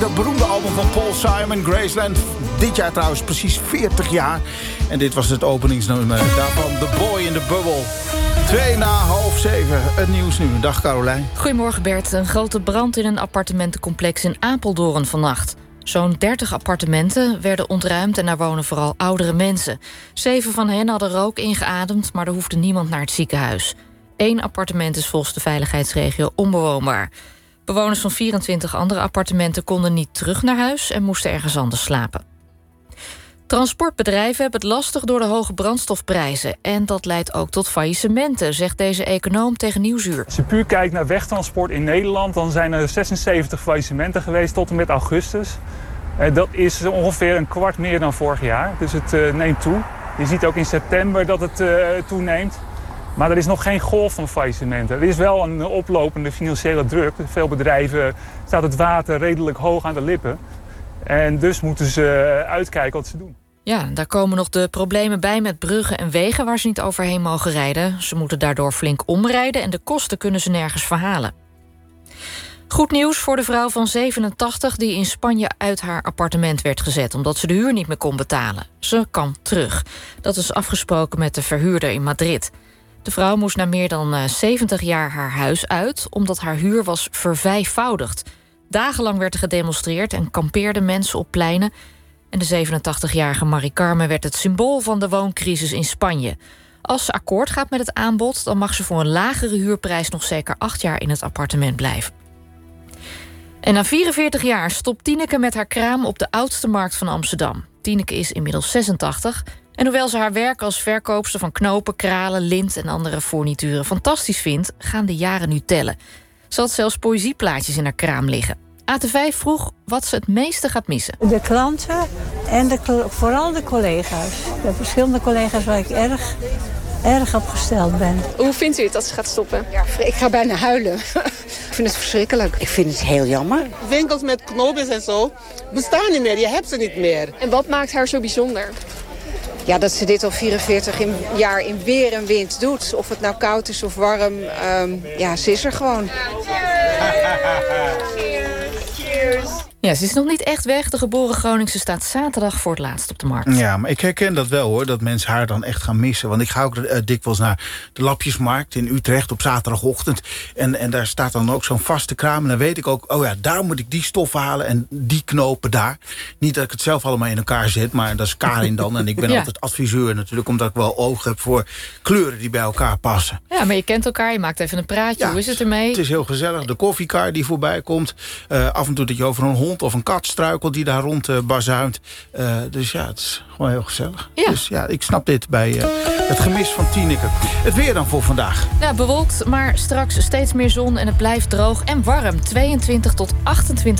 Dat beroemde album van Paul Simon, Graceland. Dit jaar trouwens precies 40 jaar. En dit was het openingsnummer daarvan, The Boy in the Bubble. 6:02, het nieuws nu. Dag Carolijn. Goedemorgen Bert. Een grote brand in een appartementencomplex in Apeldoorn vannacht. Zo'n 30 appartementen werden ontruimd en daar wonen vooral oudere mensen. 7 van hen hadden rook ingeademd, maar er hoefde niemand naar het ziekenhuis. 1 appartement is volgens de veiligheidsregio onbewoonbaar. Bewoners van 24 andere appartementen konden niet terug naar huis en moesten ergens anders slapen. Transportbedrijven hebben het lastig door de hoge brandstofprijzen. En dat leidt ook tot faillissementen, zegt deze econoom tegen Nieuwsuur. Als je puur kijkt naar wegtransport in Nederland, dan zijn er 76 faillissementen geweest tot en met augustus. Dat is ongeveer een kwart meer dan vorig jaar. Dus het neemt toe. Je ziet ook in september dat het toeneemt. Maar er is nog geen golf van faillissementen. Er is wel een oplopende financiële druk. Veel bedrijven staat het water redelijk hoog aan de lippen. En dus moeten ze uitkijken wat ze doen. Ja, daar komen nog de problemen bij met bruggen en wegen waar ze niet overheen mogen rijden. Ze moeten daardoor flink omrijden en de kosten kunnen ze nergens verhalen. Goed nieuws voor de vrouw van 87 die in Spanje uit haar appartement werd gezet omdat ze de huur niet meer kon betalen. Ze kan terug. Dat is afgesproken met de verhuurder in Madrid. De vrouw moest na meer dan 70 jaar haar huis uit omdat haar huur was vervijfvoudigd. Dagenlang werd er gedemonstreerd en kampeerden mensen op pleinen. En de 87-jarige Mari Carmen werd het symbool van de wooncrisis in Spanje. Als ze akkoord gaat met het aanbod, dan mag ze voor een lagere huurprijs nog zeker 8 jaar in het appartement blijven. En na 44 jaar stopt Tineke met haar kraam op de oudste markt van Amsterdam. Tineke is inmiddels 86... en hoewel ze haar werk als verkoopster van knopen, kralen, lint en andere fournituren fantastisch vindt, gaan de jaren nu tellen. Ze had zelfs poëzieplaatjes in haar kraam liggen. AT5 vroeg wat ze het meeste gaat missen. De klanten en vooral de collega's. Ik heb verschillende collega's waar ik erg op gesteld ben. Hoe vindt u het dat ze gaat stoppen? Ja, ik ga bijna huilen. Ik vind het verschrikkelijk. Ik vind het heel jammer. Winkels met knoopjes en zo bestaan niet meer. Je hebt ze niet meer. En wat maakt haar zo bijzonder? Ja, dat ze dit al 44 jaar in weer en wind doet. Of het nou koud is of warm. Ja, ze is er gewoon. Ja, ze is nog niet echt weg. De geboren Groningse staat zaterdag voor het laatst op de markt. Ja, maar ik herken dat wel hoor, dat mensen haar dan echt gaan missen. Want ik ga ook dikwijls naar de Lapjesmarkt in Utrecht op zaterdagochtend. En daar staat dan ook zo'n vaste kraam. En dan weet ik ook, oh ja, daar moet ik die stoffen halen en die knopen daar. Niet dat ik het zelf allemaal in elkaar zet, maar dat is Karin dan. En ik ben altijd adviseur natuurlijk, omdat ik wel oog heb voor kleuren die bij elkaar passen. Ja, maar je kent elkaar, je maakt even een praatje. Hoe is het ermee? Het is heel gezellig. De koffiekar die voorbij komt. Af en toe dat je over een hond of een kat struikelt die daar rond bazuint. Dus ja, het is gewoon heel gezellig. Ja. Dus ja, ik snap dit bij het gemis van Tineke. Het weer dan voor vandaag. Ja, bewolkt, maar straks steeds meer zon en het blijft droog en warm. 22 tot 28